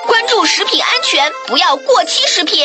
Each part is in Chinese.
关注食品安全，不要过期食品。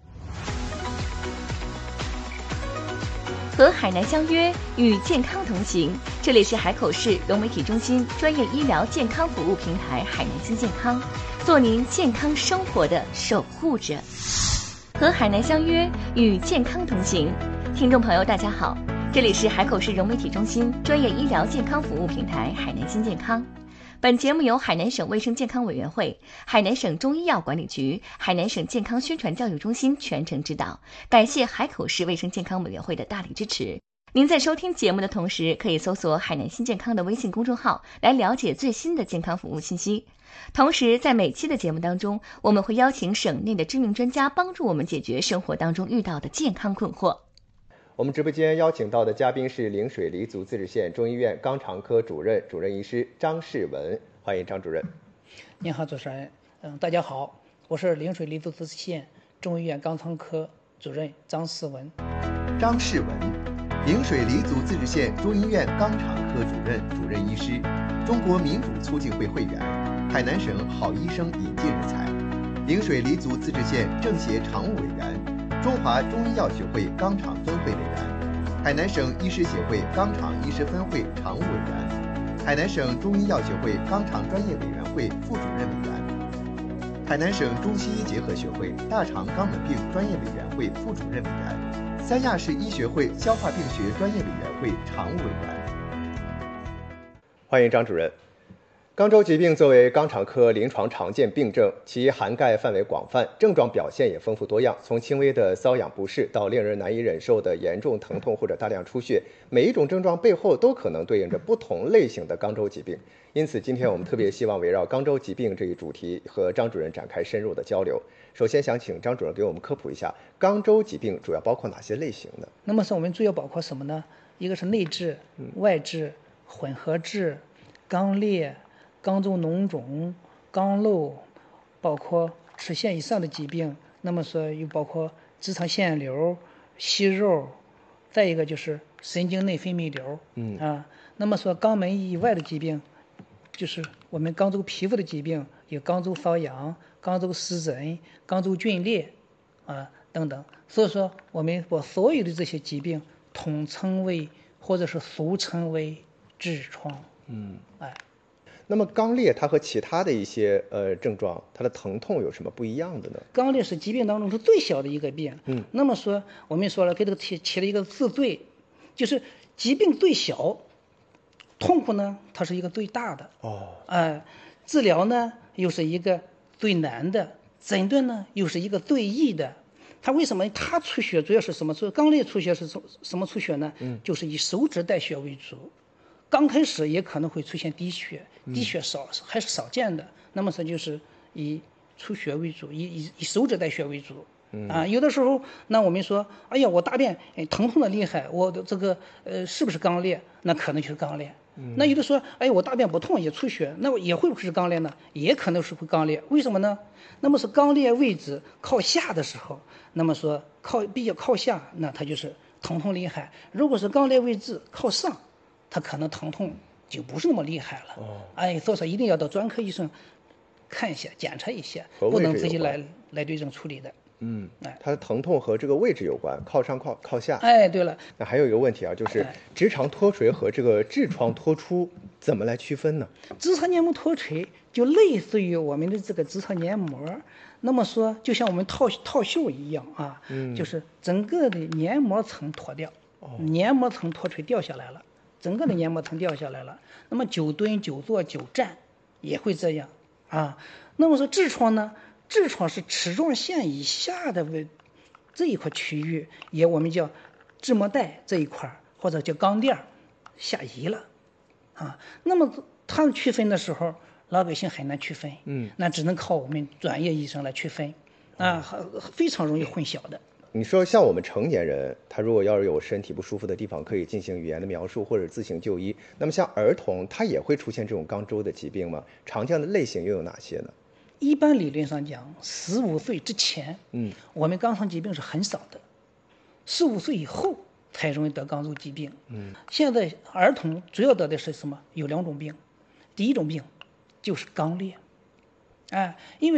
和海南相约，与健康同行。这里是海口市融媒体中心专业医疗健康服务平台海南新健康，做您健康生活的守护者。和海南相约，与健康同行。听众朋友，大家好，这里是海口市融媒体中心专业医疗健康服务平台海南新健康。本节目由海南省卫生健康委员会、海南省中医药管理局、海南省健康宣传教育中心全程指导，感谢海口市卫生健康委员会的大力支持。您在收听节目的同时，可以搜索海南新健康的微信公众号来了解最新的健康服务信息。同时，在每期的节目当中，我们会邀请省内的知名专家帮助我们解决生活当中遇到的健康困惑。 我们直播间邀请到的嘉宾是陵水黎族自治县中医院肛肠科主任医师张世文，欢迎张主任。 您好，主持人。大家好，我是陵水黎族自治县中医院肛肠科主任张世文。 张世文，陵水黎族自治县中医院肛肠科主任医师，中国民主促进会会员，海南省好医生引进人才，陵水黎族自治县政协常务委员，中华中医药学会肛肠分会委员，海南省医师协会肛肠医师分会常务委员，海南省中医药学会肛肠专业委员会副主任委员，海南省中西医结合学会大肠肛门病专业委员会副主任委员，三亚市医学会消化病学专业委员会常务委员。 欢迎张主任。肛周疾病作为肛肠科临床常见病症，其涵盖范围广泛，症状表现也丰富多样，从轻微的瘙痒不适到令人难以忍受的严重疼痛或者大量出血，每一种症状背后都可能对应着不同类型的肛周疾病。因此今天我们特别希望围绕肛周疾病这一主题和张主任展开深入的交流。首先想请张主任给我们科普一下肛周疾病主要包括哪些类型呢？ 那么是我们主要包括什么呢？一个是内痔、外痔、混合痔、肛裂、肛周脓肿、肛瘘，包括齿腺以上的疾病，那么说又包括直肠腺瘤、息肉，再一个就是神经内分泌瘤，那么说肛门以外的疾病，就是我们肛周皮肤的疾病，有肛周瘙痒、肛周湿疹、肛周皲裂等等。所以说我们把所有的这些疾病统称为或者是俗称为痔疮。 那么肛裂它和其他的一些症状，它的疼痛有什么不一样的呢？ 肛裂是疾病当中是最小的一个病。那么说我们说了，给这个起了一个字最，就是疾病最小，痛苦呢它是一个最大的。治疗呢又是一个最难的，诊断呢又是一个最易的。它为什么它出血主要是什么？肛裂出血是什么出血呢？就是以手指带血为主。刚开始也可能会出现滴血，滴血还是少见的。那么这就是以出血为主，以手指带血为主。有的时候，那我们说，哎呀，我大便疼痛的厉害，我的这个是不是肛裂？那可能就是肛裂。那有的说，哎，我大便不痛也出血，那也会不会是肛裂呢？也可能是会肛裂。为什么呢？那么是肛裂位置靠下的时候，那么说比较靠下，那它就是疼痛厉害。如果是肛裂位置靠上，它可能疼痛就不是那么厉害了。所以说一定要到专科医生看一下、检查一下，不能自己来对症处理的。 它的疼痛和这个位置有关，靠上靠下。 对了。 那还有一个问题啊，就是直肠脱垂和这个痔疮脱出怎么来区分呢？ 直肠黏膜脱垂就类似于我们的这个直肠黏膜，那么说就像我们套袖一样就是整个的黏膜层脱掉，黏膜层脱垂掉下来了。整个的黏膜层掉下来了，那么久蹲、久坐、久站也会这样那么说痔疮呢？痔疮是齿状线以下的这一块区域，也我们叫痔膜带这一块，或者叫肛垫下移了那么它区分的时候，老百姓很难区分，那只能靠我们专业医生来区分非常容易混淆的。 你说像我们成年人，他如果要是有身体不舒服的地方，可以进行语言的描述或者自行就医。那么像儿童，他也会出现这种肛周的疾病吗？常见的类型又有哪些呢？ 一般理论上讲，15岁之前，我们肛肠疾病是很少的，15岁以后才容易得肛周疾病。现在儿童主要得的是什么？有2种病，第一种病就是肛裂，因为